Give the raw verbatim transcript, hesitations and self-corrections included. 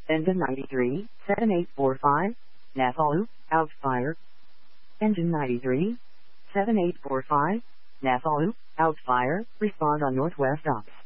Engine ninety-three, seven eight four five, Nafalu, out fire. Engine ninety-three, seven eight four five, Nafalu, out fire, respond on northwest ops.